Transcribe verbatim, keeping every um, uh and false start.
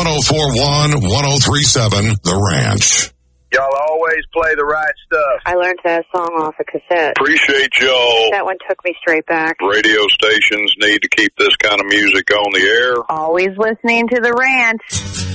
oh four one, one oh three seven, The Ranch. Y'all always play the right stuff. I learned that song off a cassette. Appreciate y'all. That one took me straight back. Radio stations need to keep this kind of music on the air. Always listening to The Ranch.